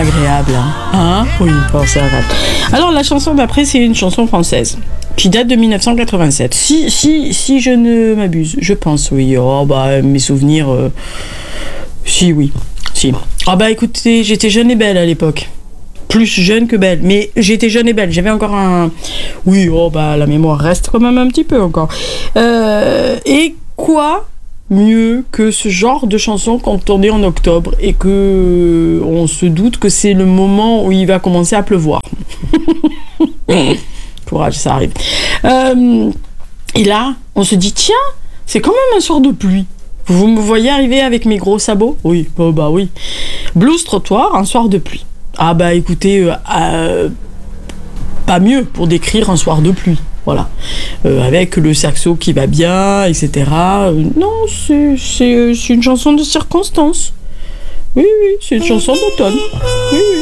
agréable, hein? Oui, bon, c'est agréable. Alors, la chanson d'après, c'est une chanson française qui date de 1987. Si je ne m'abuse, je pense, oui. Oh, bah, mes souvenirs... Si, oui. Si. Ah, bah, écoutez, j'étais jeune et belle à l'époque. Plus jeune que belle. Mais j'étais jeune et belle. J'avais encore un... Oui, oh, bah, la mémoire reste quand même un petit peu encore. Et quoi mieux que ce genre de chanson quand on est en octobre et que on se doute que c'est le moment où il va commencer à pleuvoir. Courage, ça arrive. Et là, on se dit, tiens, c'est quand même un soir de pluie. Vous me voyez arriver avec mes gros sabots? Oui, oh bah oui. Blouse trottoir, un soir de pluie. Ah bah écoutez, pas mieux pour décrire un soir de pluie. Voilà, avec le saxo qui va bien, etc. Non, c'est une chanson de circonstance. Oui, c'est une chanson d'automne. Oui.